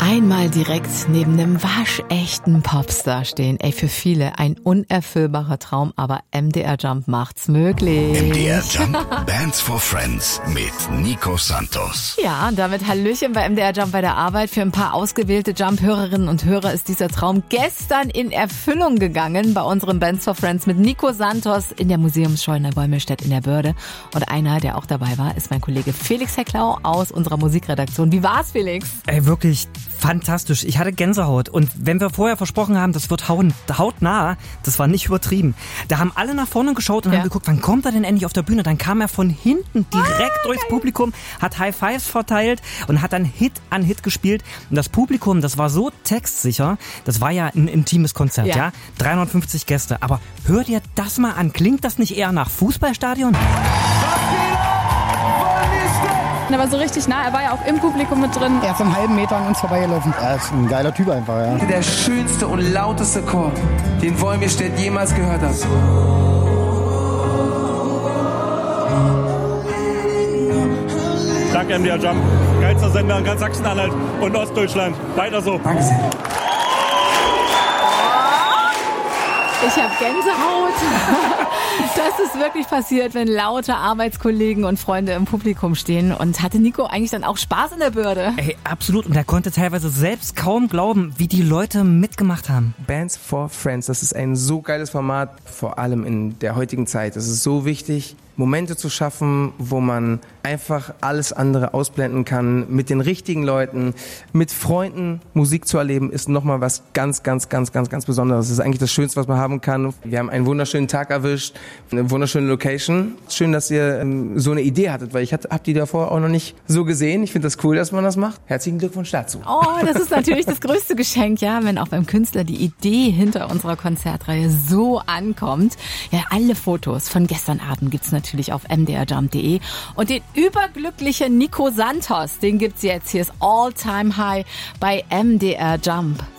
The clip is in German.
Einmal direkt neben einem waschechten Popstar stehen. Ey, für viele ein unerfüllbarer Traum, aber MDR Jump macht's möglich. MDR Jump, Bands for Friends mit Nico Santos. Ja, und damit Hallöchen bei MDR Jump bei der Arbeit. Für ein paar ausgewählte Jump-Hörerinnen und Hörer ist dieser Traum gestern in Erfüllung gegangen bei unserem Bands for Friends mit Nico Santos in der Museumsschau in der Bäumelstedt in der Börde. Und einer, der auch dabei war, ist mein Kollege Felix Hecklau aus unserer Musikredaktion. Wie war's, Felix? Ey, wirklich fantastisch. Ich hatte Gänsehaut. Und wenn wir vorher versprochen haben, das wird hautnah, das war nicht übertrieben. Da haben alle nach vorne geschaut und haben geguckt, wann kommt er denn endlich auf der Bühne? Dann kam er von hinten direkt durchs Publikum, hat High Fives verteilt und hat dann Hit an Hit gespielt. Und das Publikum, das war so textsicher. Das war ja ein intimes Konzert, ja? 350 Gäste. Aber hör dir das mal an. Klingt das nicht eher nach Fußballstadion? Er war so richtig nah, er war ja auch im Publikum mit drin. Er ist einen halben Meter an uns vorbeigelaufen. Er ist ein geiler Typ einfach, ja. Der schönste und lauteste Chor, den Wolmirstedt jemals gehört hat. Danke MDR Jump, geilster Sender in ganz Sachsen-Anhalt und Ostdeutschland. Weiter so. Danke sehr. Ich habe Gänsehaut. Das ist wirklich passiert, wenn lauter Arbeitskollegen und Freunde im Publikum stehen. Und hatte Nico eigentlich dann auch Spaß in der Börde? Ey, absolut. Und er konnte teilweise selbst kaum glauben, wie die Leute mitgemacht haben. Bands for Friends, das ist ein so geiles Format, vor allem in der heutigen Zeit. Es ist so wichtig, Momente zu schaffen, wo man einfach alles andere ausblenden kann, mit den richtigen Leuten, mit Freunden Musik zu erleben, ist nochmal was ganz, ganz, ganz, ganz, ganz Besonderes. Das ist eigentlich das Schönste, was man haben kann. Wir haben einen wunderschönen Tag erwischt, eine wunderschöne Location. Schön, dass ihr so eine Idee hattet, weil ich hab die davor auch noch nicht so gesehen. Ich finde das cool, dass man das macht. Herzlichen Glückwunsch dazu. Oh, das ist natürlich das größte Geschenk, ja, wenn auch beim Künstler die Idee hinter unserer Konzertreihe so ankommt. Ja, alle Fotos von gestern Abend gibt's natürlich auf mdrjump.de und den überglücklichen Nico Santos, den gibt's jetzt. Hier ist All Time High bei MDR Jump.